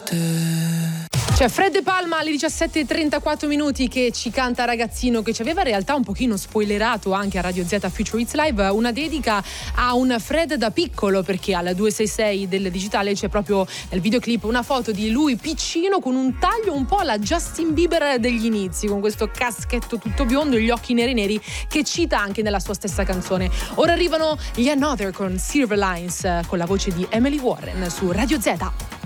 C'è Fred De Palma alle 17:34 che ci canta Ragazzino, che ci aveva in realtà un pochino spoilerato anche a Radio Z Future Hits Live, una dedica a un Fred da piccolo, perché alla 266 del digitale c'è proprio nel videoclip una foto di lui piccino con un taglio un po' alla Justin Bieber degli inizi, con questo caschetto tutto biondo e gli occhi neri che cita anche nella sua stessa canzone. Ora arrivano gli Another con Silver Lines con la voce di Emily Warren su Radio Z.